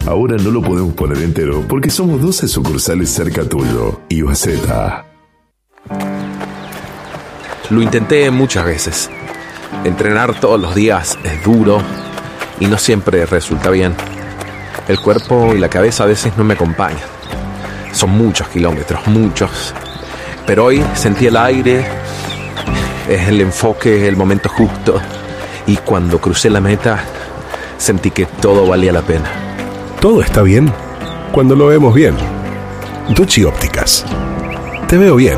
Ahora no lo podemos poner entero porque somos 12 sucursales cerca tuyo. Iwaseta. Lo intenté muchas veces. Entrenar todos los días es duro y no siempre resulta bien. El cuerpo y la cabeza a veces no me acompañan. Son muchos kilómetros, muchos. Pero hoy sentí el aire, es el enfoque, el momento justo. Y cuando crucé la meta, sentí que todo valía la pena. Todo está bien cuando lo vemos bien. Duchi Ópticas. Te veo bien.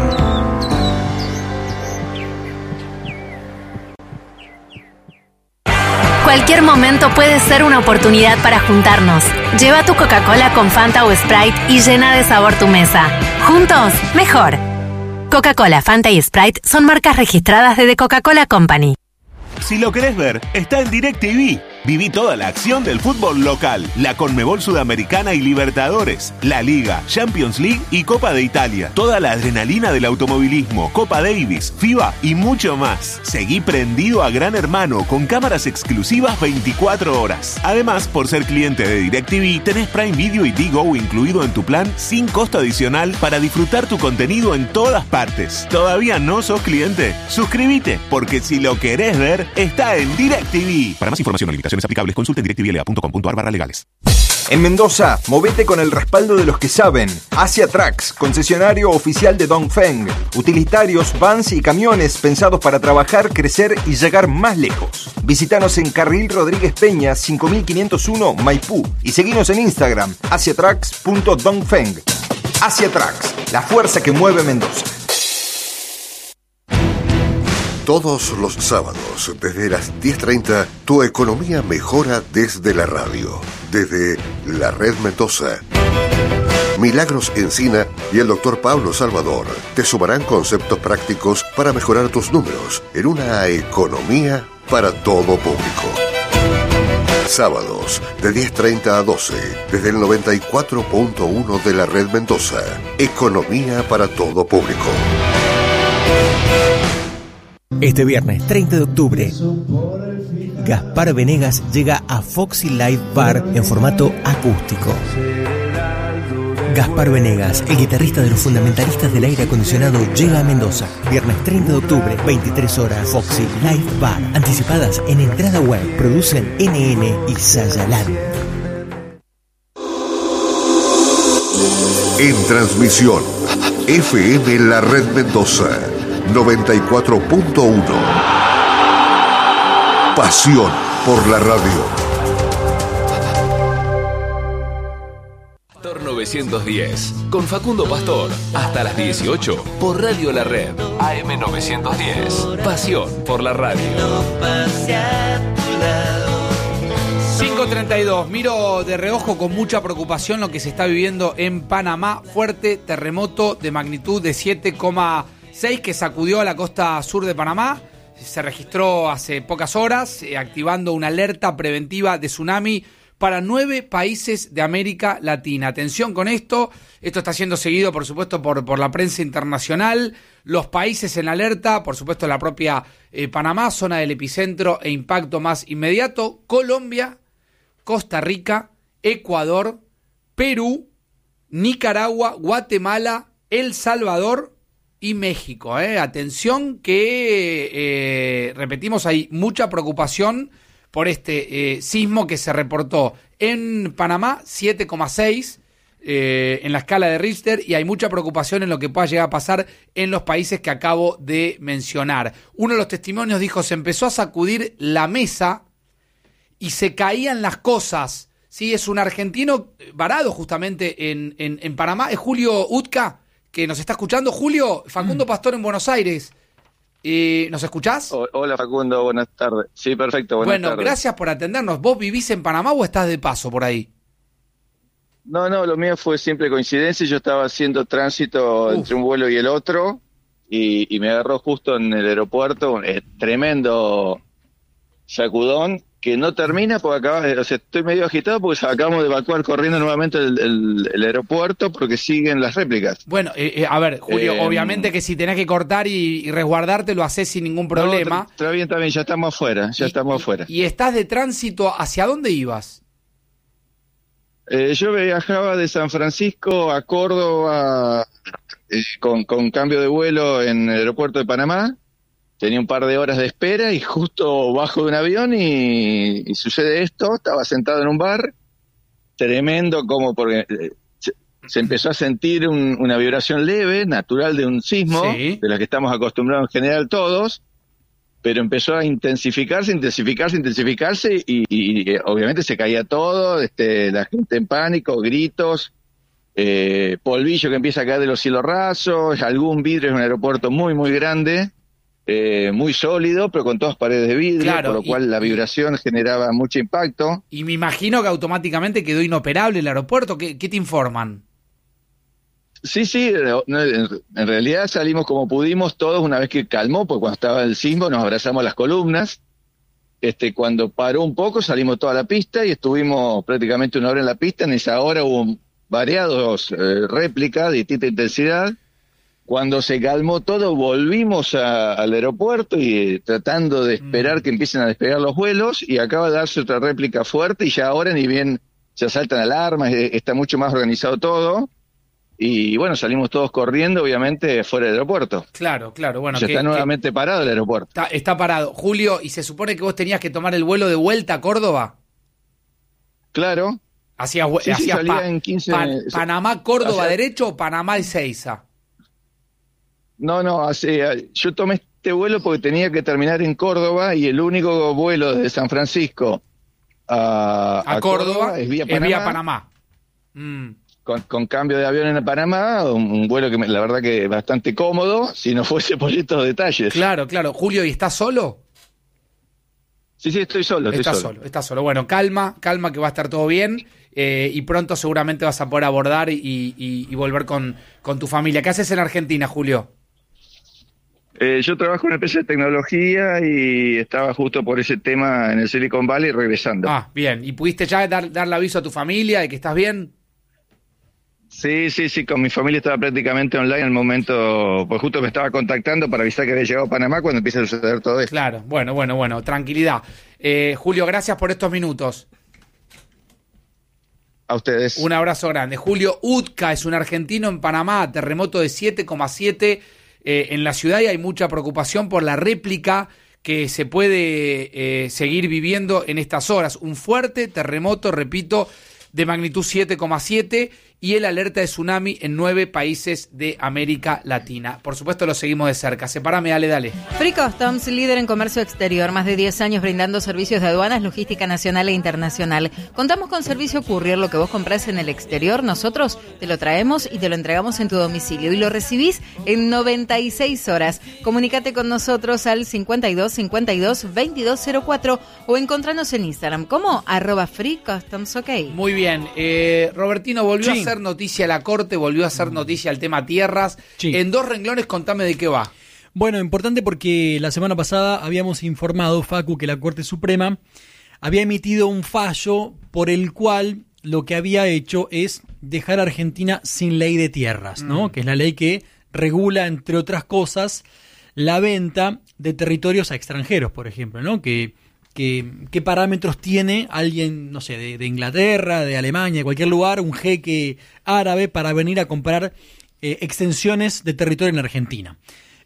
Cualquier momento puede ser una oportunidad para juntarnos. Lleva tu Coca-Cola con Fanta o Sprite y llena de sabor tu mesa. Juntos, mejor. Coca-Cola, Fanta y Sprite son marcas registradas de The Coca-Cola Company. Si lo querés ver, está en DirecTV. Viví toda la acción del fútbol local, la Conmebol Sudamericana y Libertadores, la Liga, Champions League y Copa de Italia. Toda la adrenalina del automovilismo, Copa Davis, FIBA y mucho más. Seguí prendido a Gran Hermano con cámaras exclusivas 24 horas. Además, por ser cliente de DirecTV, tenés Prime Video y Digo incluido en tu plan sin costo adicional para disfrutar tu contenido en todas partes. ¿Todavía no sos cliente? Suscríbete, porque si lo querés ver, está en DirecTV. Para más información o limitaciones aplicables, consulte en directvla.com.ar/legales. En Mendoza, movete con el respaldo de los que saben. Asia Trucks, concesionario oficial de Dongfeng. Utilitarios, vans y camiones pensados para trabajar, crecer y llegar más lejos. Visítanos en Carril Rodríguez Peña, 5501, Maipú. Y seguinos en Instagram, asiatrucks.dongfeng. Asia Trucks, la fuerza que mueve Mendoza. Todos los sábados, desde las 10:30, tu economía mejora desde la radio, desde la Red Mendoza. Milagros Encina y el Dr. Pablo Salvador te sumarán conceptos prácticos para mejorar tus números en una economía para todo público. Sábados, de 10:30 a 12, desde el 94.1 de la Red Mendoza. Economía para todo público. Este viernes 30 de octubre, Gaspar Venegas llega a Foxy Live Bar en formato acústico. Gaspar Venegas, el guitarrista de los fundamentalistas del aire acondicionado, llega a Mendoza. Viernes 30 de octubre, 23 horas, Foxy Live Bar. Anticipadas en entrada web. Producen NN y Sayalan. En transmisión, FM La Red Mendoza 94.1. Pasión por la radio. Pastor 910, con Facundo Pastor, hasta las 18, por Radio La Red, AM 910. Pasión por la radio. 5:32, miro de reojo con mucha preocupación lo que se está viviendo en Panamá. Fuerte terremoto de magnitud de 7,6 que sacudió a la costa sur de Panamá. Se registró hace pocas horas, activando una alerta preventiva de tsunami para 9 países de América Latina. Atención con esto está siendo seguido, por supuesto, por la prensa internacional. Los países en alerta, por supuesto, la propia Panamá, zona del epicentro e impacto más inmediato. Colombia, Costa Rica, Ecuador, Perú, Nicaragua, Guatemala, El Salvador y México. Atención que, repetimos, hay mucha preocupación por este sismo que se reportó en Panamá, 7,6 en la escala de Richter, y hay mucha preocupación en lo que pueda llegar a pasar en los países que acabo de mencionar. Uno de los testimonios dijo: se empezó a sacudir la mesa y se caían las cosas. Sí, es un argentino varado justamente en Panamá. Es Julio Utka, que nos está escuchando. Julio, Facundo Pastor en Buenos Aires. ¿Nos escuchás? Hola Facundo, buenas tardes. Sí, perfecto, buenas tardes. Bueno, gracias por atendernos. ¿Vos vivís en Panamá o estás de paso por ahí? No, lo mío fue simple coincidencia. Yo estaba haciendo tránsito entre un vuelo y el otro y me agarró justo en el aeropuerto. Tremendo sacudón que no termina porque estoy medio agitado porque acabamos de evacuar corriendo nuevamente el aeropuerto porque siguen las réplicas. Bueno, a ver, Julio, obviamente que si tenés que cortar y resguardarte lo haces sin ningún problema. Está bien, ya estamos afuera, estamos afuera. ¿Y estás de tránsito hacia dónde ibas? Yo viajaba de San Francisco a Córdoba con cambio de vuelo en el aeropuerto de Panamá. Tenía un par de horas de espera y justo bajo de un avión y sucede esto. Estaba sentado en un bar, tremendo como porque se empezó a sentir una vibración leve, natural de un sismo, de la que estamos acostumbrados en general todos, pero empezó a intensificarse y obviamente se caía todo, la gente en pánico, gritos, polvillo que empieza a caer de los cielos rasos, algún vidrio en un aeropuerto muy, muy grande, muy sólido, pero con todas paredes de vidrio, claro, por lo cual la vibración generaba mucho impacto. Y me imagino que automáticamente quedó inoperable el aeropuerto. ¿Qué te informan? Sí, en realidad salimos como pudimos todos una vez que calmó, porque cuando estaba el sismo nos abrazamos a las columnas. Cuando paró un poco salimos toda la pista y estuvimos prácticamente 1 hora en la pista. En esa hora hubo variados réplicas de distinta intensidad. Cuando se calmó todo volvimos al aeropuerto y tratando de esperar que empiecen a despegar los vuelos, y acaba de darse otra réplica fuerte y ya ahora ni bien se saltan alarmas, está mucho más organizado todo. Y bueno, salimos todos corriendo, obviamente, fuera del aeropuerto. Claro, bueno. Ya está nuevamente parado el aeropuerto. Está parado. Julio, ¿y se supone que vos tenías que tomar el vuelo de vuelta a Córdoba? Claro. Hacías salía en 15 Panamá, Córdoba derecho o Panamá, Ezeiza. No, yo tomé este vuelo porque tenía que terminar en Córdoba y el único vuelo desde San Francisco a Córdoba es vía Panamá. Con cambio de avión en Panamá, un vuelo que la verdad que es bastante cómodo, si no fuese por estos detalles. Claro. Julio, ¿y estás solo? Sí, estoy solo. Estás solo. Bueno, calma, que va a estar todo bien, y pronto seguramente vas a poder abordar y volver con tu familia. ¿Qué haces en Argentina, Julio? Yo trabajo en una empresa de tecnología y estaba justo por ese tema en el Silicon Valley regresando. Bien. ¿Y pudiste ya darle aviso a tu familia de que estás bien? Sí, con mi familia estaba prácticamente online en el momento, pues justo me estaba contactando para avisar que había llegado a Panamá cuando empieza a suceder todo esto. Claro, bueno, tranquilidad. Julio, gracias por estos minutos. A ustedes. Un abrazo grande. Julio Utka es un argentino en Panamá, terremoto de 7,7 en la ciudad, y hay mucha preocupación por la réplica que se puede seguir viviendo en estas horas. Un fuerte terremoto, repito, de magnitud 7,7 y el alerta de tsunami en 9 países de América Latina. Por supuesto lo seguimos de cerca. Sepárame, dale. Free Customs, líder en comercio exterior, más de 10 años brindando servicios de aduanas, logística nacional e internacional. Contamos con servicio courier, lo que vos comprás en el exterior, nosotros te lo traemos y te lo entregamos en tu domicilio y lo recibís en 96 horas. Comunícate con nosotros al 52 52 2204 o encontranos en Instagram como @FreeCustomsOK. Muy bien, Robertino, volvió a hacer noticia la Corte, volvió a hacer noticia el tema tierras. En 2 renglones, contame de qué va. Bueno, importante porque la semana pasada habíamos informado, Facu, que la Corte Suprema había emitido un fallo por el cual lo que había hecho es dejar a Argentina sin ley de tierras, ¿no? Que es la ley que regula, entre otras cosas, la venta de territorios a extranjeros, por ejemplo, ¿no? ¿Qué parámetros tiene alguien, no sé, de Inglaterra, de Alemania, de cualquier lugar, un jeque árabe para venir a comprar extensiones de territorio en Argentina?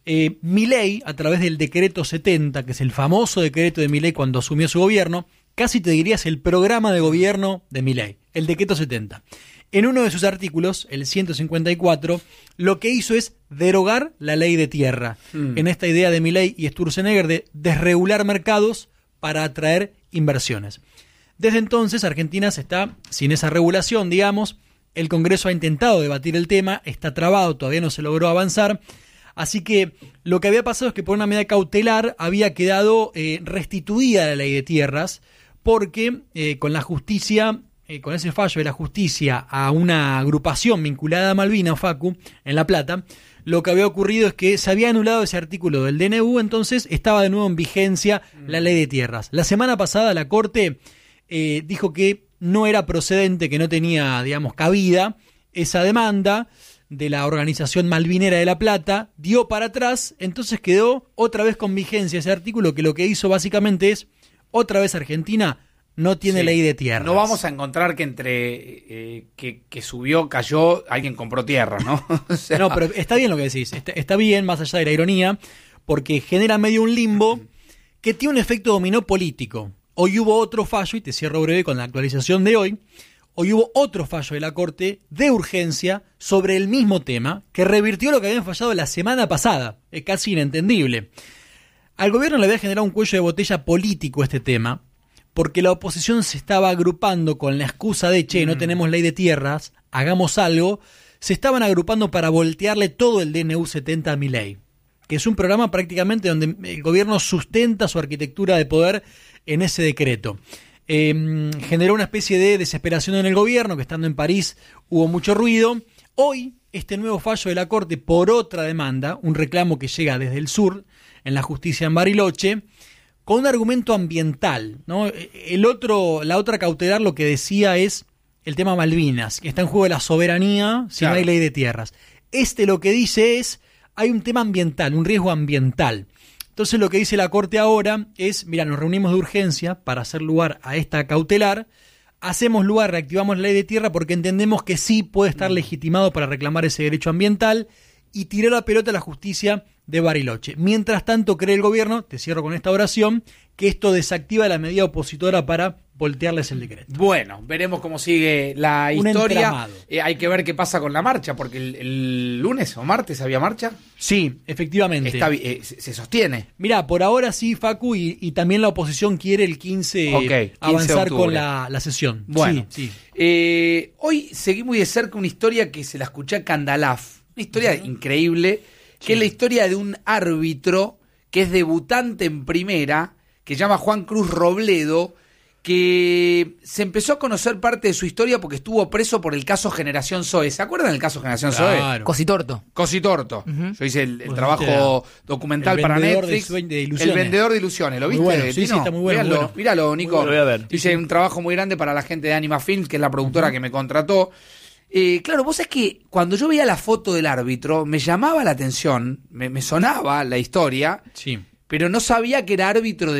Milei, a través del decreto 70, que es el famoso decreto de Milei cuando asumió su gobierno, casi te dirías el programa de gobierno de Milei, el decreto 70. En uno de sus artículos, el 154, lo que hizo es derogar la ley de tierra, en esta idea de Milei y Sturzenegger de desregular mercados para atraer inversiones. Desde entonces Argentina está sin esa regulación, digamos. El Congreso ha intentado debatir el tema, está trabado, todavía no se logró avanzar. Así que lo que había pasado es que por una medida cautelar había quedado restituida la ley de tierras, porque con la justicia, con ese fallo de la justicia a una agrupación vinculada a Malvinas, Facu, en La Plata, lo que había ocurrido es que se había anulado ese artículo del DNU, entonces estaba de nuevo en vigencia la ley de tierras. La semana pasada la Corte dijo que no era procedente, que no tenía, digamos, cabida esa demanda de la organización malvinera de La Plata, dio para atrás, entonces quedó otra vez con vigencia ese artículo, que lo que hizo básicamente es, otra vez Argentina no tiene ley de tierras. No vamos a encontrar que entre que subió, cayó, alguien compró tierra, ¿no? O sea, no, pero está bien lo que decís. Está bien, más allá de la ironía, porque genera medio un limbo que tiene un efecto dominó político. Hoy hubo otro fallo, y te cierro breve con la actualización de hoy. Hoy hubo otro fallo de la Corte de urgencia sobre el mismo tema que revirtió lo que habían fallado la semana pasada. Es casi inentendible. Al gobierno le había generado un cuello de botella político este tema, porque la oposición se estaba agrupando con la excusa de, no tenemos ley de tierras, hagamos algo. Se estaban agrupando para voltearle todo el DNU 70 a Milei, que es un programa prácticamente donde el gobierno sustenta su arquitectura de poder en ese decreto. Generó una especie de desesperación en el gobierno, que estando en París hubo mucho ruido. Hoy, este nuevo fallo de la Corte por otra demanda, un reclamo que llega desde el sur, en la justicia en Bariloche, con un argumento ambiental, ¿no? La otra cautelar lo que decía es el tema Malvinas, que está en juego la soberanía si no hay ley de tierras. Lo que dice es, hay un tema ambiental, un riesgo ambiental. Entonces lo que dice la Corte ahora es, mira, nos reunimos de urgencia para hacer lugar a esta cautelar, hacemos lugar, reactivamos la ley de tierra porque entendemos que sí puede estar legitimado para reclamar ese derecho ambiental, y tiró la pelota a la justicia de Bariloche. Mientras tanto, cree el gobierno, te cierro con esta oración, que esto desactiva la medida opositora para voltearles el decreto. Bueno, veremos cómo sigue la historia. Hay que ver qué pasa con la marcha, porque el lunes o martes había marcha. Sí, efectivamente. Se sostiene. Mirá, por ahora sí, Facu, y también la oposición quiere el 15 avanzar con la sesión. Bueno, sí. Hoy seguí muy de cerca una historia que se la escuché a Candalaf. Una historia increíble, que es la historia de un árbitro que es debutante en primera, que se llama Juan Cruz Robledo, que se empezó a conocer parte de su historia porque estuvo preso por el caso Generación Zoe. ¿Se acuerdan del caso Generación Zoe? Cositorto. Yo hice el trabajo documental para Netflix. El vendedor de ilusiones. ¿Lo viste? Muy bueno. Sí, está muy bueno. Míralo, Nico. Lo voy a ver. Hice un trabajo muy grande para la gente de Anima Films, que es la productora que me contrató. Claro, vos sabés que cuando yo veía la foto del árbitro me llamaba la atención, me sonaba la historia, pero no sabía que era árbitro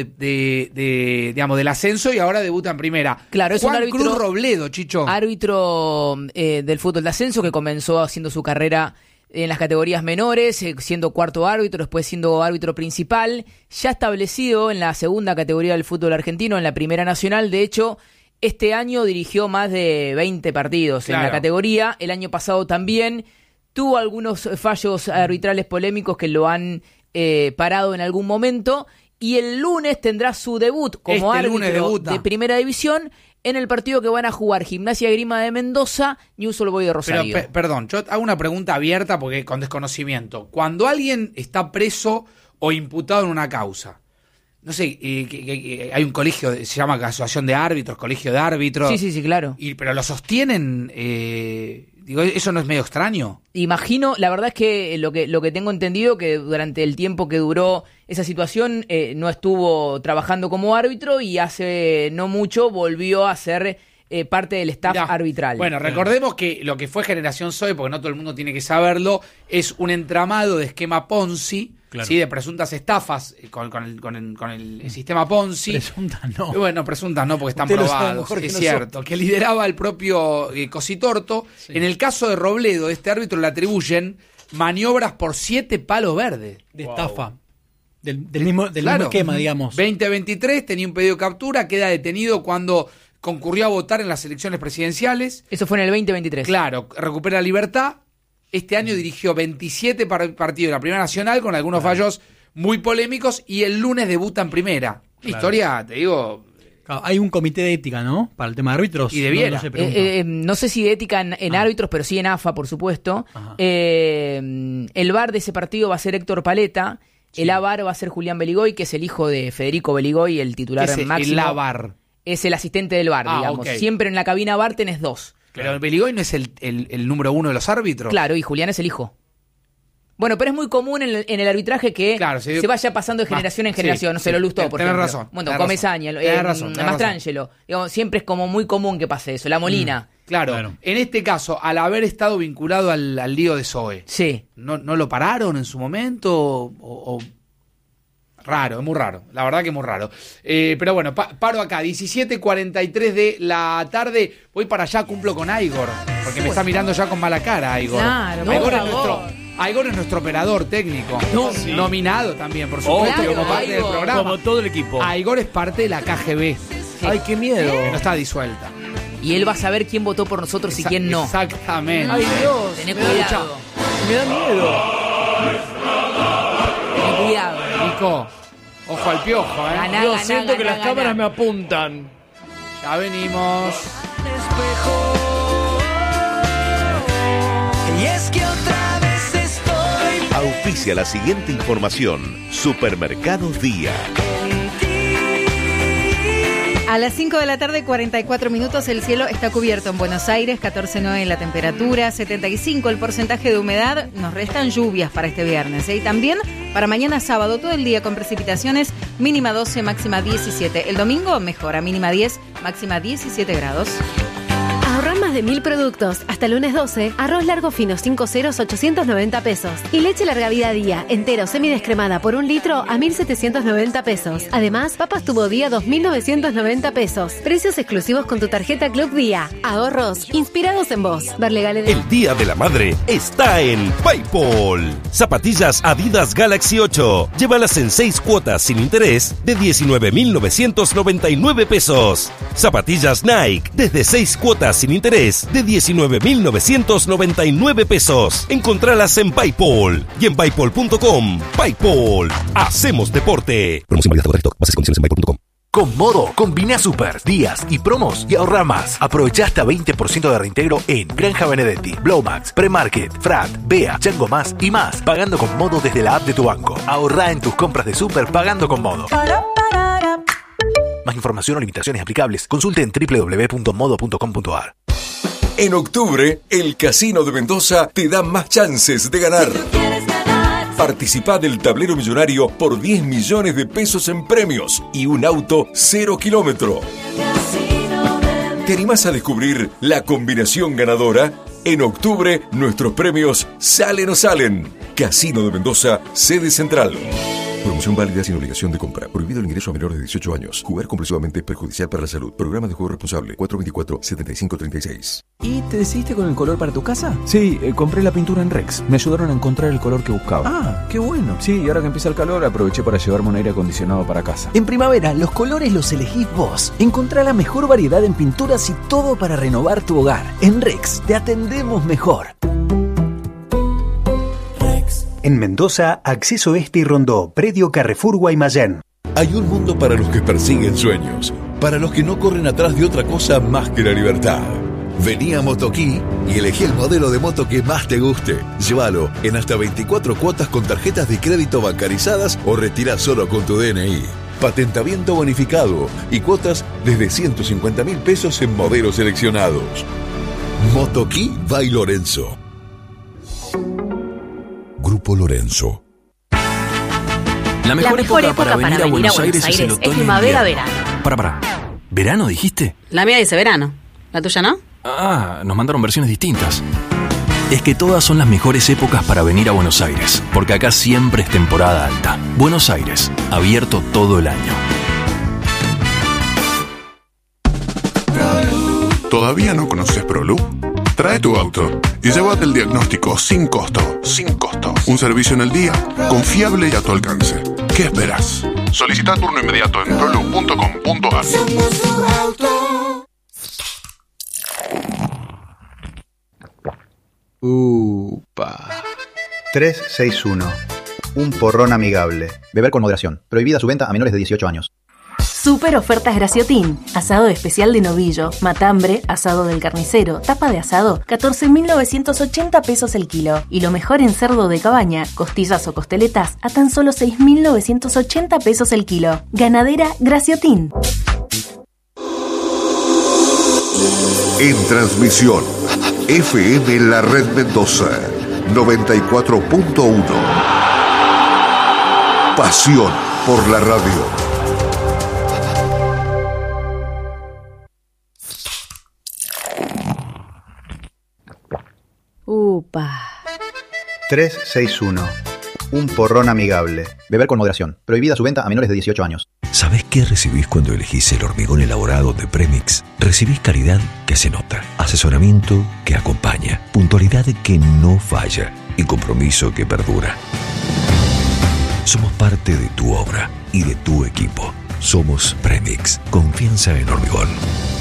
del ascenso y ahora debuta en primera. Claro, es Juan un árbitro, Cruz Robledo, Chicho. Árbitro del fútbol de ascenso que comenzó haciendo su carrera en las categorías menores, siendo cuarto árbitro, después siendo árbitro principal, ya establecido en la segunda categoría del fútbol argentino, en la Primera Nacional. De hecho, este año dirigió más de 20 partidos en la categoría. El año pasado también tuvo algunos fallos arbitrales polémicos que lo han parado en algún momento. Y el lunes tendrá su debut como árbitro de Primera División en el partido que van a jugar Gimnasia Grima de Mendoza, Newell's Old Boys de Rosario. Pero, perdón, yo hago una pregunta abierta porque con desconocimiento. Cuando alguien está preso o imputado en una causa, no sé, hay un colegio, se llama Asociación de Árbitros, Colegio de Árbitros. Sí, claro. Pero lo sostienen, ¿eso no es medio extraño? Imagino, la verdad es que lo que tengo entendido, que durante el tiempo que duró esa situación no estuvo trabajando como árbitro y hace no mucho volvió a ser parte del staff arbitral. Bueno, recordemos que lo que fue Generación Zoe, porque no todo el mundo tiene que saberlo, es un entramado de esquema Ponzi, ¿sí? De presuntas estafas con el sistema Ponzi. Presuntas no. Bueno, presuntas no, porque están probados, es cierto. Que lideraba el propio Cositorto. Sí. En el caso de Robledo, este árbitro le atribuyen maniobras por 7 palos verdes. De estafa. Del mismo esquema, digamos. 2023 tenía un pedido de captura, queda detenido cuando concurrió a votar en las elecciones presidenciales. Eso fue en el 2023. Claro, recupera la libertad. Este año dirigió 27 partidos de la Primera Nacional con algunos fallos muy polémicos y el lunes debuta en primera. Historia, te digo... Claro, hay un comité de ética, ¿no? Para el tema de árbitros. Y debiera. No sé si de ética en árbitros, pero sí en AFA, por supuesto. El VAR de ese partido va a ser Héctor Paleta. Sí. El AVAR va a ser Julián Beligoy, que es el hijo de Federico Beligoy, el titular máximo. El AVAR. Es el asistente del VAR, digamos. Okay. Siempre en la cabina VAR tenés 2. Pero el Beligoy no es el número 1 de los árbitros. Claro, y Julián es el hijo. Bueno, pero es muy común en el arbitraje que se vaya pasando de generación en generación. No sé, lo Lustó, por ejemplo. Razón. Bueno, Comesaña, Mastrangelo. Digamos, siempre es como muy común que pase eso. La Molina. Claro. En este caso, al haber estado vinculado al lío de Zoe, sí. ¿No lo pararon en su momento? Raro, es muy raro. La verdad que es muy raro. Pero bueno, paro acá. 17:43 de la tarde. Voy para allá, cumplo con Aigor. Porque me está mirando ya con mala cara, Aigor. Claro, Aigor es nuestro operador técnico. Sí. Nominado también, por supuesto, Claro, como parte del programa. Como todo el equipo. Aigor es parte de la KGB. Ay, qué miedo. Que no está disuelta. Y él va a saber quién votó por nosotros y quién no. Exactamente. Ay, Dios. Tené cuidado. Me da miedo. Tené cuidado. Nico, ojo al piojo, Ganá, Yo ganá, siento que ganá, las cámaras ganá. me apuntan. Ya venimos. Y es que otra vez estoy. Auspicia la siguiente información. Supermercados Día. A las 5 de la tarde, 44 minutos, el cielo está cubierto en Buenos Aires, 14,9 la temperatura, 75 el porcentaje de humedad, nos restan lluvias para este viernes. Y también para mañana sábado, todo el día con precipitaciones, mínima 12, máxima 17. El domingo mejora, mínima 10, máxima 17 grados. Ahorrar más de 1.000 productos. Hasta el lunes 12, arroz largo fino 5 ceros, 890 pesos. Y leche larga vida día, entero semidescremada por 1 litro a 1.790 pesos. Además, papas tubo día 2.990 pesos. Precios exclusivos con tu tarjeta Club Día. Ahorros inspirados en vos. Ver legales de... El Día de la Madre está en PayPal. Zapatillas Adidas Galaxy 8. Llévalas en 6 cuotas sin interés de 19.999 pesos. Zapatillas Nike desde 6 cuotas sin interés de 19.999 pesos. Encontralas en PayPal y en paypal.com. PayPal. Hacemos deporte. Promoción válida hasta agotar stock. Bases y condiciones en paypal.com. Con Modo, combina super, días y promos y ahorra más. Aprovecha hasta 20% de reintegro en Granja Benedetti, Blowmax, Premarket, Frat, Bea, Chango Más y más. Pagando con Modo desde la app de tu banco. Ahorra en tus compras de super pagando con Modo. Más información o limitaciones aplicables, consulte en www.modo.com.ar. En octubre, el Casino de Mendoza te da más chances de ganar. Participá del tablero millonario por 10 millones de pesos en premios y un auto 0 kilómetro. ¿Te animás a descubrir la combinación ganadora? En octubre, nuestros premios salen o salen. Casino de Mendoza, sede central. Promoción válida sin obligación de compra. Prohibido el ingreso a menores de 18 años. Jugar compulsivamente es perjudicial para la salud. Programa de juego responsable. 424-7536. ¿Y te decidiste con el color para tu casa? Sí, compré la pintura en Rex. Me ayudaron a encontrar el color que buscaba. Ah, qué bueno. Sí, y ahora que empieza el calor, aproveché para llevarme un aire acondicionado para casa. En primavera, los colores los elegís vos. Encontrá la mejor variedad en pinturas y todo para renovar tu hogar. En Rex, te atendemos mejor. En Mendoza, Acceso Este y Rondó, Predio Carrefour Guaymallén. Hay un mundo para los que persiguen sueños, para los que no corren atrás de otra cosa más que la libertad. Vení a Motoquí y elegí el modelo de moto que más te guste. Llévalo en hasta 24 cuotas con tarjetas de crédito bancarizadas o retirá solo con tu DNI. Patentamiento bonificado y cuotas desde 150.000 pesos en modelos seleccionados. Motoquí by Lorenzo. Grupo Lorenzo. La mejor época para venir a Buenos Aires es el otoño. Es primavera-verano. Para. ¿Verano dijiste? La mía dice verano. ¿La tuya no? Ah, nos mandaron versiones distintas. Es que todas son las mejores épocas para venir a Buenos Aires, porque acá siempre es temporada alta. Buenos Aires, abierto todo el año. ¿Todavía no conoces ProLoop? Trae tu auto y llévate el diagnóstico sin costo. Sin costo. Un servicio en el día, confiable y a tu alcance. ¿Qué esperas? Solicita turno inmediato en proloop.com.ar. Upa. 361. Un porrón amigable. Beber con moderación. Prohibida su venta a menores de 18 años. Super ofertas Graciotín. Asado especial de novillo, matambre, asado del carnicero, tapa de asado, 14.980 pesos el kilo. Y lo mejor en cerdo de cabaña, costillas o costeletas, a tan solo 6.980 pesos el kilo. Ganadera Graciotín. En transmisión, FM La Red Mendoza, 94.1. Pasión por la radio. Upa. 361. Un porrón amigable. Beber con moderación. Prohibida su venta a menores de 18 años. ¿Sabés qué recibís cuando elegís el hormigón elaborado de Premix? Recibís calidad que se nota, asesoramiento que acompaña, puntualidad que no falla y compromiso que perdura. Somos parte de tu obra y de tu equipo. Somos Premix. Confianza en hormigón.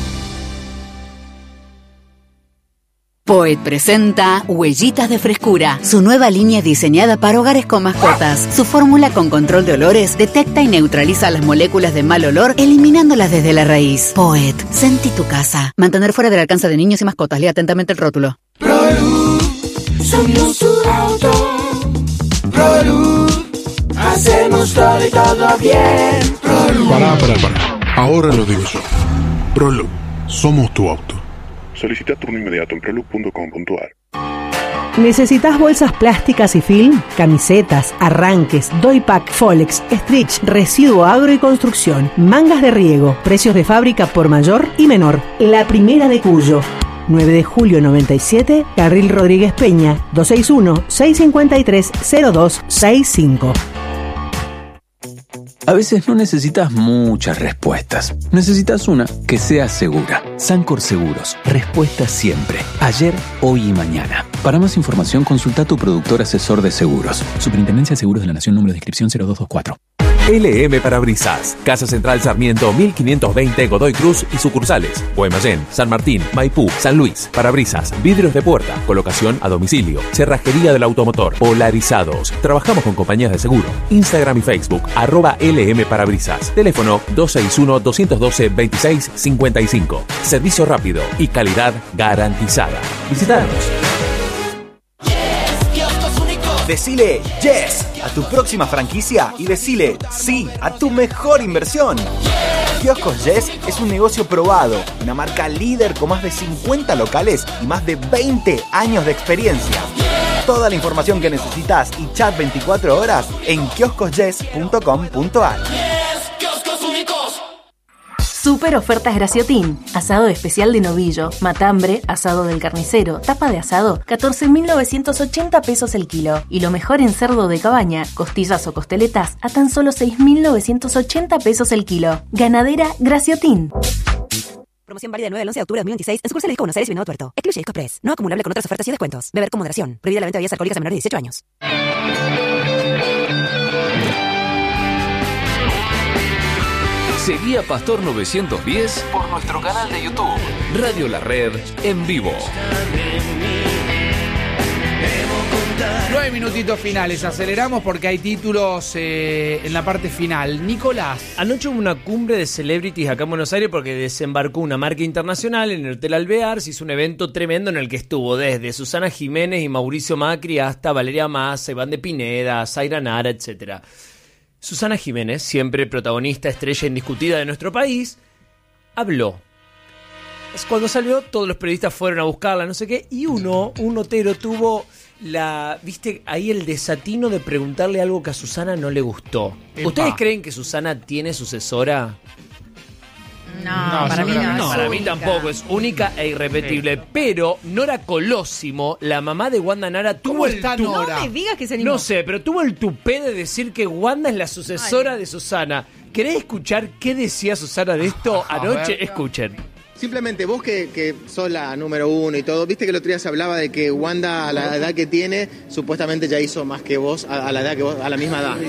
Poet presenta Huellitas de Frescura, su nueva línea diseñada para hogares con mascotas. Su fórmula con control de olores detecta y neutraliza las moléculas de mal olor, eliminándolas desde la raíz. Poet, sentí tu casa. Mantener fuera del alcance de niños y mascotas. Lea atentamente el rótulo. ProLuz, somos tu auto. ProLuz, hacemos todo y todo bien. ProLuz. Pará. Ahora lo digo yo. ProLuz, somos tu auto. Solicita turno inmediato en proluz.com.ar. ¿Necesitas bolsas plásticas y film? Camisetas, arranques, doypack, folex, stretch, residuo agro y construcción, mangas de riego, precios de fábrica por mayor y menor. La primera de Cuyo. 9 de julio 97, Carril Rodríguez Peña, 261-653-0265. A veces no necesitas muchas respuestas. Necesitas una que sea segura. Sancor Seguros. Respuesta siempre. Ayer, hoy y mañana. Para más información, consulta a tu productor asesor de seguros. Superintendencia de Seguros de la Nación, número de inscripción 0224. LM Parabrisas, Casa Central Sarmiento 1520 Godoy Cruz y sucursales, Guaymallén, San Martín, Maipú, San Luis. Parabrisas, vidrios de puerta, colocación a domicilio, cerrajería del automotor, polarizados. Trabajamos con compañías de seguro. Instagram y Facebook, @LM Parabrisas. Teléfono 261-212-2655. Servicio rápido y calidad garantizada. Visítanos. Decile yes a tu próxima franquicia y decile sí a tu mejor inversión. Kioscos Yes es un negocio probado, una marca líder con más de 50 locales y más de 20 años de experiencia. Toda la información que necesitas y chat 24 horas en kioscosyes.com.ar. Super ofertas Graciotín. Asado especial de novillo, matambre, asado del carnicero, tapa de asado, 14.980 pesos el kilo. Y lo mejor en cerdo de cabaña, costillas o costeletas, a tan solo 6.980 pesos el kilo. Ganadera Graciotín. Promoción válida del 9 al 11 de octubre de 2026 en sucursales de Buenos Aires y Venado Tuerto. Excluye Disco Express. No acumulable con otras ofertas y descuentos. Beber con moderación. Prohibida la venta de bebidas alcohólicas a menores de 18 años. Seguí a Pastor 910 por nuestro canal de YouTube. Radio La Red en vivo. 9 minutitos finales, aceleramos porque hay títulos en la parte final. Nicolás. Anoche hubo una cumbre de celebrities acá en Buenos Aires porque desembarcó una marca internacional en el Hotel Alvear. Se hizo un evento tremendo en el que estuvo desde Susana Jiménez y Mauricio Macri hasta Valeria Massa, Iván de Pineda, Zaira Nara, etc. Susana Jiménez, siempre protagonista, estrella indiscutida de nuestro país, habló. Cuando salió, todos los periodistas fueron a buscarla, no sé qué, y un notero tuvo viste, ahí el desatino de preguntarle algo que a Susana no le gustó. Epa. ¿Ustedes creen que Susana tiene sucesora? No, para mí no. Para mí tampoco, es única e irrepetible. Pero Nora Colosimo, la mamá de Wanda Nara, tuvo el No me digas que se animó. No sé, pero tuvo el tupé de decir que Wanda es la sucesora de Susana. ¿Querés escuchar qué decía Susana de esto anoche? Escuchen. Simplemente vos que sos la número uno y todo, viste que el otro día se hablaba de que Wanda a la edad que tiene, supuestamente ya hizo más que vos a la edad que vos, a la misma edad.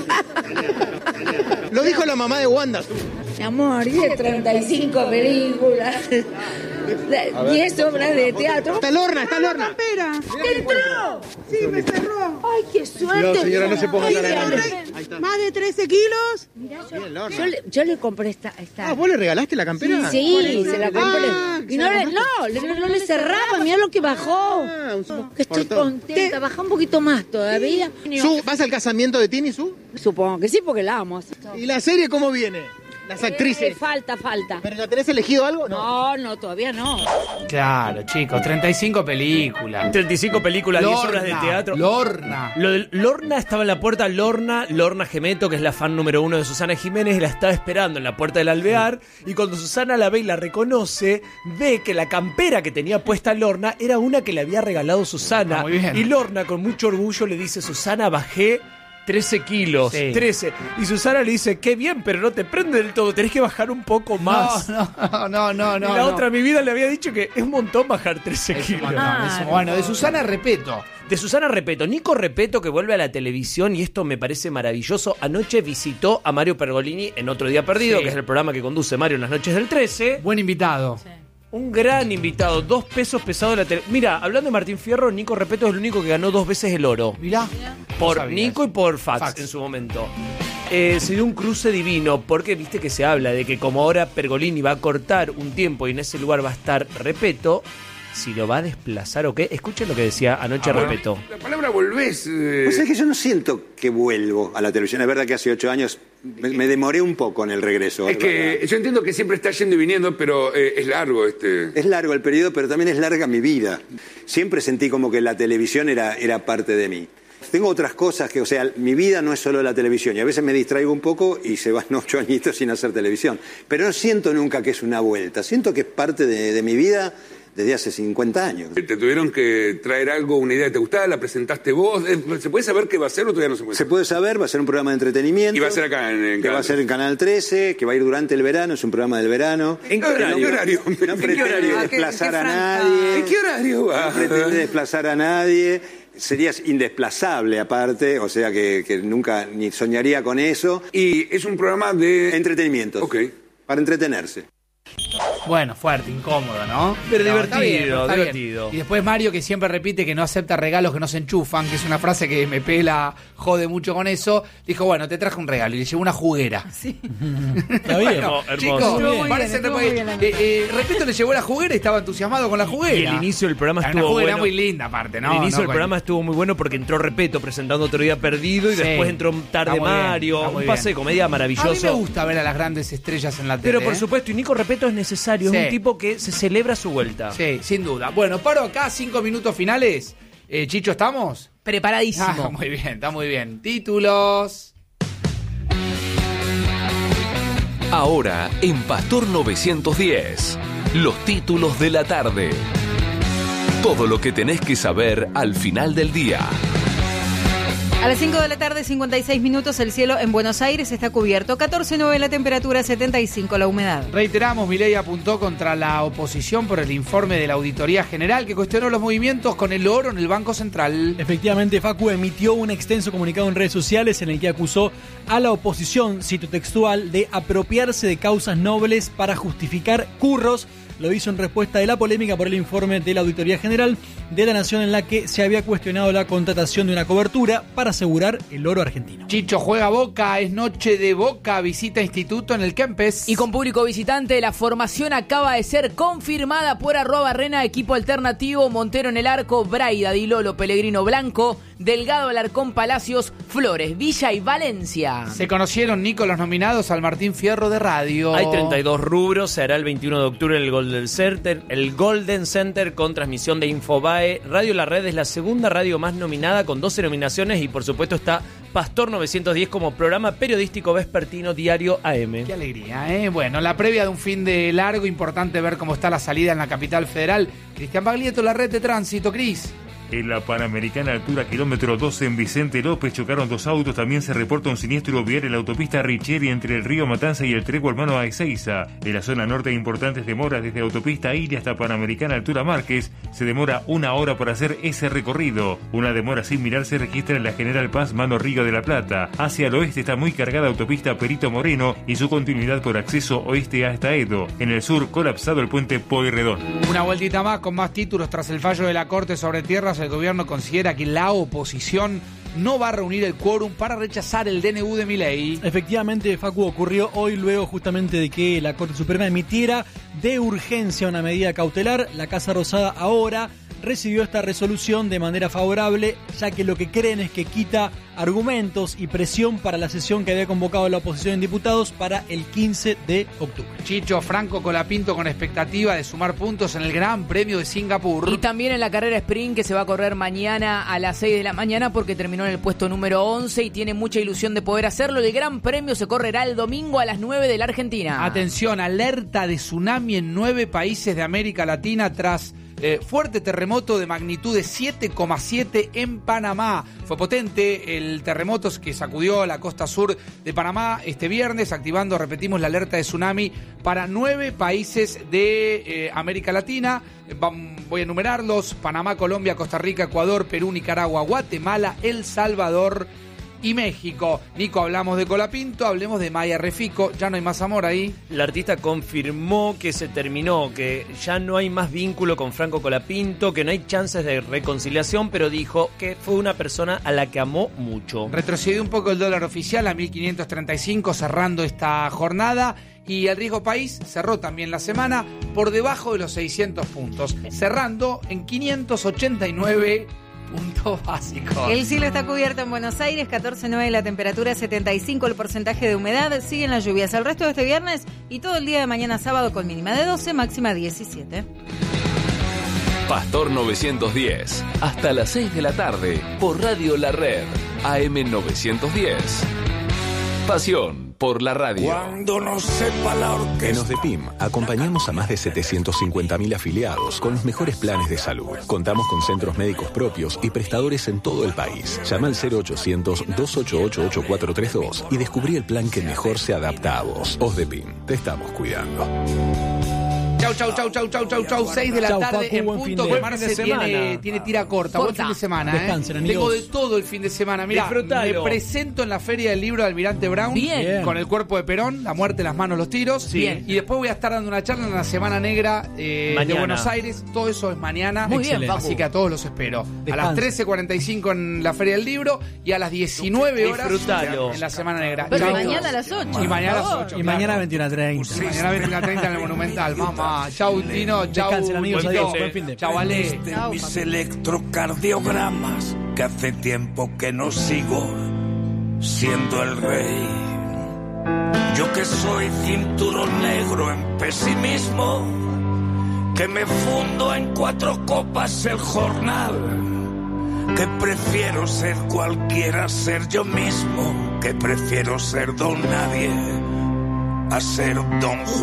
Lo dijo la mamá de Wanda. Mi amor, hice 35 películas, 10 obras de teatro. Está Lorna. Espera, entró. Sí, me cerró. Ay, qué suerte. No, señora, no se ponga tan grande. Más de 13 kilos. Mirá, yo le compré esta. Ah, ¿vos le regalaste la campera? Sí, se la compré. Y no le cerraba, mirá lo que bajó. Que estoy contenta, baja un poquito más todavía. Su, ¿vas al casamiento de Tini, Su? Supongo que sí, porque la amo. ¿Y la serie cómo viene? Las actrices. Falta. ¿Pero ya tenés elegido algo? No, todavía no. Claro, chicos, 35 películas. 35 películas, 10 obras de teatro. Lorna. Lorna estaba en la puerta. Lorna Gemeto, que es la fan número 1 de Susana Jiménez, la estaba esperando en la puerta del Alvear. Y cuando Susana la ve y la reconoce, ve que la campera que tenía puesta Lorna era una que le había regalado Susana. Muy bien. Y Lorna, con mucho orgullo, le dice: Susana, bajé 13 kilos, Sí. 13. Y Susana le dice, qué bien, pero no te prende del todo, tenés que bajar un poco más. No. Y la otra, mi vida, le había dicho que es un montón bajar 13 kilos. Bueno, de Susana Repeto. De Susana Repeto, Nico Repeto, que vuelve a la televisión, y esto me parece maravilloso. Anoche visitó a Mario Pergolini en Otro Día Perdido, Sí. que es el programa que conduce Mario en las noches del 13. Buen invitado. Un gran invitado, 2 pesos pesado de la tele. Mira, hablando de Martín Fierro, Nico Repeto es el único que ganó 2 veces el oro. Mirá. Por No sabía Nico eso. y por Fax en su momento. Se dio un cruce divino, porque viste que se habla de que como ahora Pergolini va a cortar un tiempo y en ese lugar va a estar Repeto, si lo va a desplazar o qué. Escuchen lo que decía anoche Repeto. La palabra volvés. O sea, es que yo no siento que vuelvo a la televisión. Es verdad que hace 8 años me demoré un poco en el regreso. Es que yo entiendo que siempre está yendo y viniendo, pero es largo Es largo el periodo, pero también es larga mi vida. Siempre sentí como que la televisión era parte de mí. Tengo otras cosas que, o sea, mi vida no es solo la televisión. Y a veces me distraigo un poco y se van 8 añitos sin hacer televisión. Pero no siento nunca que es una vuelta. Siento que es parte de mi vida desde hace 50 años. ¿Te tuvieron que traer algo, una idea que te gustaba? ¿La presentaste vos? ¿Se puede saber qué va a ser o todavía no se puede Se puede saber, va a ser un programa de entretenimiento. Y va a ser acá en que va a ser en Canal 13, que va a ir durante el verano, es un programa del verano. ¿En qué horario? No pretende desplazar a nadie. ¿En qué horario va? No pretende desplazar a nadie. Serías indesplazable aparte, o sea que nunca ni soñaría con eso. Y es un programa de entretenimiento. Ok. Para entretenerse. Bueno, fuerte, incómodo, ¿no? Pero está divertido, está divertido. Y después Mario, que siempre repite que no acepta regalos que no se enchufan, que es una frase que me pela, jode mucho con eso, dijo, bueno, te traje un regalo y le llevó una juguera. Sí. Está bien. Bueno, Hermoso. chicos, parece Repeto le llevó la juguera y estaba entusiasmado con la juguera. Y el inicio del programa Era estuvo una juguera bueno. muy linda aparte, ¿no? El inicio No, del programa estuvo muy bueno porque entró Repeto presentando Otro Día Perdido y Sí. después entró Tarde Está muy bien, Mario, está muy un pase bien. de comedia maravilloso. A mí me gusta ver a las grandes estrellas en la tele. Pero por supuesto, y Nico Repeto es necesario, Sí. es un tipo que se celebra su vuelta. Sí, sin duda. Bueno, paro acá, 5 minutos finales. Chicho, ¿estamos? Preparadísimo. Ah, muy bien, está muy bien. Títulos. Ahora, en Pastor 910, los títulos de la tarde. Todo lo que tenés que saber al final del día. A las 5 de la tarde, 56 minutos, el cielo en Buenos Aires está cubierto. 14,9 la temperatura, 75 la humedad. Reiteramos, Milei apuntó contra la oposición por el informe de la Auditoría General que cuestionó los movimientos con el oro en el Banco Central. Efectivamente, Facu emitió un extenso comunicado en redes sociales en el que acusó a la oposición, cito textual, de apropiarse de causas nobles para justificar curros. Lo hizo en respuesta de la polémica por el informe de la Auditoría General de la Nación en la que se había cuestionado la contratación de una cobertura para asegurar el oro argentino. Chicho juega Boca, es noche de Boca, visita instituto en el Kempes. Y con público visitante, la formación acaba de ser confirmada por @Barrena, equipo alternativo, Montero en el arco, Braida, Di Lolo, Pellegrino Blanco, Delgado, Alarcón, Palacios, Flores, Villa y Valencia. Se conocieron, Nico, los nominados al Martín Fierro de Radio. Hay 32 rubros, se hará el 21 de octubre en el Golden Center con transmisión de Infobae. Radio La Red es la segunda radio más nominada con 12 nominaciones y por supuesto está Pastor 910 como programa periodístico vespertino diario AM. Qué alegría, ¿eh? Bueno, la previa de un fin de largo, importante ver cómo está la salida en la capital federal. Cristian Baglietto, la red de tránsito, Cris. En la Panamericana, altura kilómetro 12 en Vicente López, chocaron 2 autos. También se reporta un siniestro vial en la autopista Richieri entre el río Matanza y el Treco Hermano a Ezeiza. En la zona norte, importantes demoras desde autopista Iria hasta Panamericana, altura Márquez. Se demora 1 hora por hacer ese recorrido. Una demora similar se registra en la General Paz, Mano Río de la Plata. Hacia el oeste está muy cargada autopista Perito Moreno y su continuidad por acceso oeste hasta Edo. En el sur, colapsado el puente Pueyrredón. Una vueltita más con más títulos tras el fallo de la Corte sobre tierras. El gobierno considera que la oposición no va a reunir el quórum para rechazar el DNU de Milei. Efectivamente, Facu, ocurrió hoy luego justamente de que la Corte Suprema emitiera de urgencia una medida cautelar. La Casa Rosada ahora recibió esta resolución de manera favorable, ya que lo que creen es que quita argumentos y presión para la sesión que había convocado la oposición en diputados para el 15 de octubre. Chicho, Franco Colapinto con expectativa de sumar puntos en el Gran Premio de Singapur. Y también en la carrera sprint que se va a correr mañana a las 6 de la mañana porque terminó en el puesto número 11 y tiene mucha ilusión de poder hacerlo. El Gran Premio se correrá el domingo a las 9 de la Argentina. Atención, alerta de tsunami en 9 países de América Latina tras Fuerte terremoto de magnitud de 7,7 en Panamá. Fue potente el terremoto que sacudió la costa sur de Panamá este viernes, activando, repetimos, la alerta de tsunami para 9 países de América Latina. Voy a enumerarlos: Panamá, Colombia, Costa Rica, Ecuador, Perú, Nicaragua, Guatemala, El Salvador y México. Nico, hablamos de Colapinto, hablemos de Maya Refico. Ya no hay más amor ahí. La artista confirmó que se terminó, que ya no hay más vínculo con Franco Colapinto, que no hay chances de reconciliación, pero dijo que fue una persona a la que amó mucho. Retrocedió un poco el dólar oficial a 1.535 cerrando esta jornada. Y el riesgo país cerró también la semana por debajo de los 600 puntos, cerrando en 589 puntos básicos. El cielo está cubierto en Buenos Aires, 14,9 la temperatura, 75 el porcentaje de humedad. Siguen las lluvias el resto de este viernes y todo el día de mañana sábado con mínima de 12, máxima 17. Pastor 910, hasta las 6 de la tarde, por Radio La Red, AM 910. Pasión por la radio. Cuando no sepa la orquesta. En OSDEPIM acompañamos a más de 750.000 afiliados con los mejores planes de salud. Contamos con centros médicos propios y prestadores en todo el país. Llama al 0800-288-8432 y descubrí el plan que mejor se adapta a vos. OSDEPIM, te estamos cuidando. Chau, 6 de la tarde en punto, que Marce tiene tira corta. Buen fin de semana, Descansen, ¿eh? amigos. Tengo de todo el fin de semana. Mirá, Disfrutalo. me presento en la Feria del Libro de Almirante Brown. Bien. Con el cuerpo de Perón, la muerte, las manos, los tiros. Bien. Y después voy a estar dando una charla en la Semana Negra de Buenos Aires. Todo eso es mañana. Muy bien, Facu. Así que a todos los espero. Descansen. A las 13:45 en la Feria del Libro y a las 19 horas Disfrutalo. en la Semana Negra. Pero Chau. mañana a las 8. Y mañana a las 8. Y mañana 21:30. Mañana 21:30 en el Monumental. Mamá. Chau, Tino. Chau. Descansen, amigos. Buen Adiós. fin. Buen fin de. Chau, Ale. De mis electrocardiogramas, que hace tiempo que no sigo siendo el rey. Yo que soy cinturón negro en pesimismo, que me fundo en 4 copas el jornal, que prefiero ser cualquiera, ser yo mismo, que prefiero ser don nadie a ser don Juan.